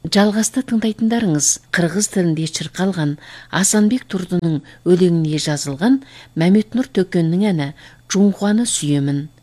Жалғаста тыңдайтындарыңыз қырғыз тілінде шырқалған Асанбек Турдунун өлеңіне жазылған Мәмет Нұр Төкеннің әні «Жуңхуаны сүйемін».